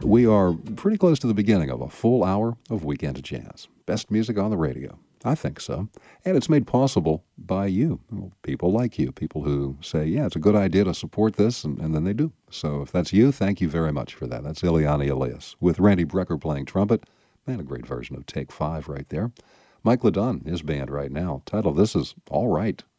We are pretty close to the beginning of a full hour of Weekend Jazz. Best music on the radio. I think so. And it's made possible by you, people like you, people who say, yeah, it's a good idea to support this, and then they do. So if that's you, thank you very much for that. That's Ileana Elias with Randy Brecker playing trumpet, and a great version of Take 5 right there. Mike LeDunn, his band right now, title of this is All Right.